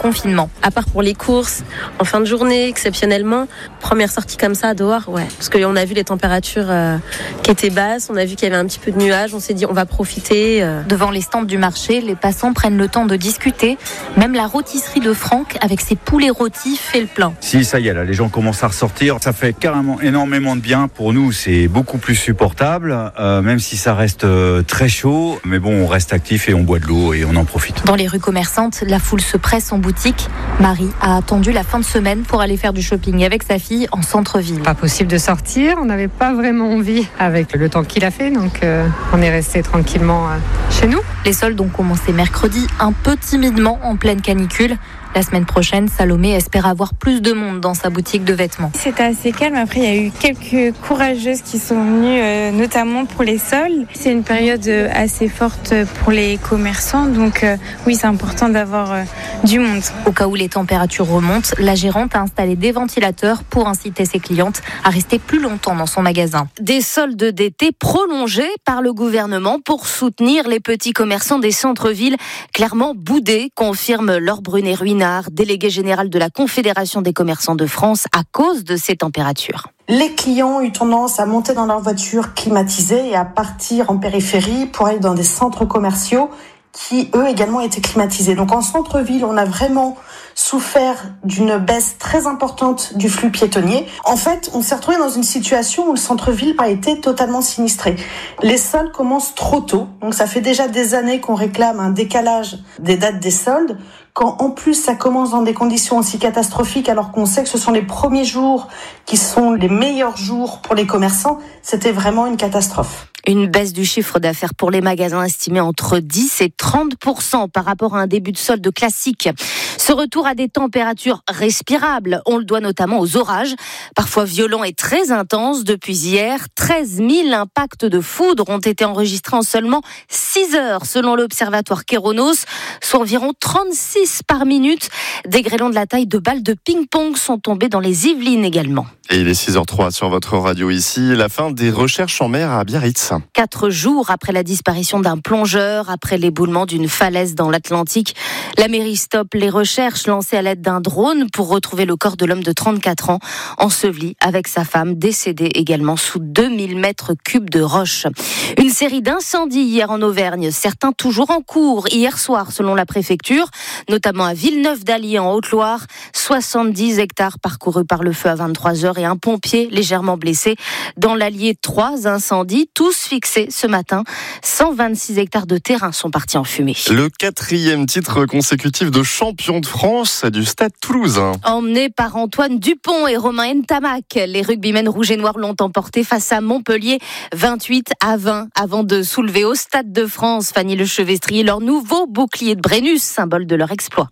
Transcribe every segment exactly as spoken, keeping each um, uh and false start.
confinement. À part pour les courses, en fin de journée, exceptionnellement, première sortie comme ça dehors, ouais. Parce qu'on a vu les températures euh, qui étaient basses, on a vu qu'il y avait un petit peu de nuages, on s'est dit on va profiter. Euh. Devant les stands du marché, les passants prennent le temps de discuter. Même la rôtisserie de Franck, avec ses poulets rôtis, fait le plein. Si, ça y est, là, les gens commencent à ressortir. Ça fait carrément énormément de bien. Pour nous, c'est beaucoup plus supportable, euh, même si ça reste euh, très chaud. Mais bon, on reste actif et on boit de l'eau et on en profite. Dans les rues commerçantes, la foule se presse en boutique. Marie a attendu la fin de semaine pour aller faire du shopping avec sa fille en centre-ville. Pas possible de sortir, on n'avait pas vraiment envie avec le temps qu'il a fait, donc euh, on est resté tranquillement euh, chez nous. Les soldes ont commencé mercredi, un peu timidement en pleine canicule. La semaine prochaine, Salomé espère avoir plus de monde dans sa boutique de vêtements. C'était assez calme. Après, il y a eu quelques courageuses qui sont venues, euh, notamment pour les soldes. C'est une période assez forte pour les commerçants. Donc euh, oui, c'est important d'avoir euh, du monde. Au cas où les températures remontent, la gérante a installé des ventilateurs pour inciter ses clientes à rester plus longtemps dans son magasin. Des soldes d'été prolongés par le gouvernement pour soutenir les petits commerçants des centres-villes clairement boudés, confirme Laure Brunet-Ruinard, déléguée générale de la Confédération des commerçants de France, à cause de ces températures. Les clients ont eu tendance à monter dans leur voiture climatisée et à partir en périphérie pour aller dans des centres commerciaux qui, eux, également étaient climatisés. Donc en centre-ville, on a vraiment souffert d'une baisse très importante du flux piétonnier. En fait, on s'est retrouvé dans une situation où le centre-ville a été totalement sinistré. Les soldes commencent trop tôt, donc ça fait déjà des années qu'on réclame un décalage des dates des soldes. Quand en plus ça commence dans des conditions aussi catastrophiques, alors qu'on sait que ce sont les premiers jours qui sont les meilleurs jours pour les commerçants, c'était vraiment une catastrophe. Une baisse du chiffre d'affaires pour les magasins estimée entre dix et trente pour cent par rapport à un début de solde classique. Ce retour à des températures respirables, on le doit notamment aux orages, parfois violents et très intenses. Depuis hier, treize mille impacts de foudre ont été enregistrés en seulement six heures, selon l'observatoire Kéronos, soit environ trente-six par minute. Des grêlons de la taille de balles de ping-pong sont tombés dans les Yvelines également. Et il est six heures zéro trois sur votre radio ici, la fin des recherches en mer à Biarritz. Quatre jours après la disparition d'un plongeur, après l'éboulement d'une falaise dans l'Atlantique, la mairie stoppe les recherches lancées à l'aide d'un drone pour retrouver le corps de l'homme de trente-quatre ans, enseveli avec sa femme, décédée également sous deux mille mètres cubes de roches. Une série d'incendies hier en Auvergne, certains toujours en cours hier soir selon la préfecture, notamment à Villeneuve-d'Allier en Haute-Loire, soixante-dix hectares parcourus par le feu à vingt-trois heures et un pompier légèrement blessé. Dans l'Allier, trois incendies, tous fixés ce matin. cent vingt-six hectares de terrain sont partis en fumée. Le quatrième titre consécutif de champion de France du Stade Toulousain. Emmené par Antoine Dupont et Romain Ntamak, les rugbymen rouges et noirs l'ont emporté face à Montpellier vingt-huit à vingt avant de soulever au Stade de France, Fanny Lechevestrier, leur nouveau bouclier de Brennus, symbole de leur exploit.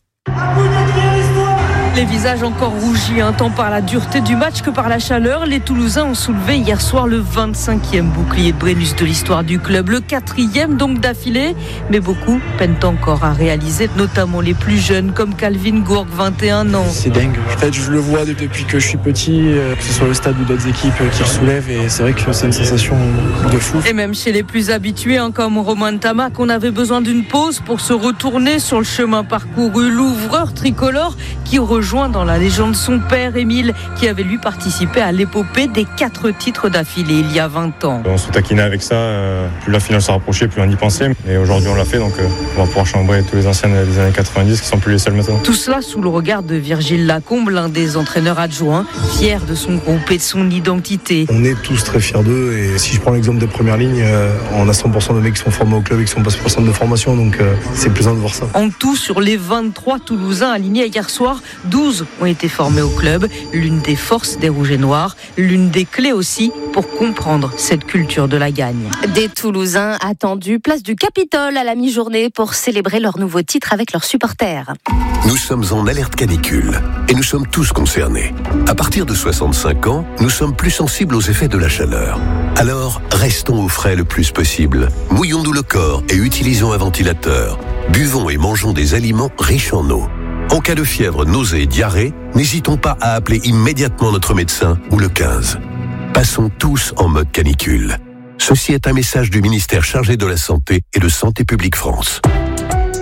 Les visages encore rougis, hein, tant par la dureté du match que par la chaleur. Les Toulousains ont soulevé hier soir le vingt-cinquième bouclier de Brennus de l'histoire du club. Le quatrième donc d'affilée, mais beaucoup peinent encore à réaliser, notamment les plus jeunes comme Calvin Gourg, vingt et un ans. C'est dingue. En fait, je le vois depuis que je suis petit, que ce soit le stade ou d'autres équipes qui le soulèvent, et c'est vrai que c'est une sensation de fou. Et même chez les plus habitués, hein, comme Romain Ntamak, on avait besoin d'une pause pour se retourner sur le chemin parcouru. L'ouvreur tricolore qui rejoint dans la légende son père Émile, qui avait lui participé à l'épopée des quatre titres d'affilée il y a vingt ans. On se taquinait avec ça, euh, plus la finale se rapprochait, plus on y pensait. Et aujourd'hui on l'a fait, donc euh, on va pouvoir chambrer tous les anciens des années quatre-vingt-dix qui sont plus les seuls maintenant. Tout cela sous le regard de Virgile Lacombe, l'un des entraîneurs adjoints, fier de son groupe et de son identité. On est tous très fiers d'eux, et si je prends l'exemple des premières lignes, euh, on a cent pour cent de mecs qui sont formés au club et qui sont passés pour cent de formation, donc euh, c'est plaisant de voir ça. En tout, sur les vingt-trois Toulousains alignés hier soir, douze ont été formés au club, l'une des forces des Rouges et Noirs, l'une des clés aussi pour comprendre cette culture de la gagne. Des Toulousains attendus place du Capitole à la mi-journée pour célébrer leur nouveau titre avec leurs supporters. Nous sommes en alerte canicule et nous sommes tous concernés. À partir de soixante-cinq ans, nous sommes plus sensibles aux effets de la chaleur. Alors, restons au frais le plus possible. Mouillons-nous le corps et utilisons un ventilateur. Buvons et mangeons des aliments riches en eau. En cas de fièvre, nausée et diarrhée, n'hésitons pas à appeler immédiatement notre médecin ou le quinze. Passons tous en mode canicule. Ceci est un message du ministère chargé de la Santé et de Santé publique France.